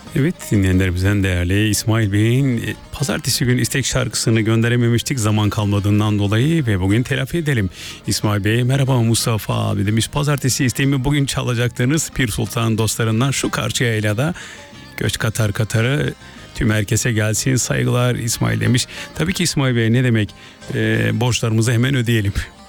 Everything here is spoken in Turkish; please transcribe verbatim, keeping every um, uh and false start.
Evet, dinleyenlerimizden değerli İsmail Bey'in e, pazartesi günü istek şarkısını gönderememiştik zaman kalmadığından dolayı ve bugün telafi edelim. İsmail Bey merhaba Mustafa abi demiş, pazartesi isteğimi bugün çalacaktınız Pir Sultan dostlarından şu karşıyayla da göç Katar Katar'ı tüm herkese gelsin saygılar İsmail demiş. Tabii ki İsmail Bey, ne demek, e, borçlarımızı hemen ödeyelim.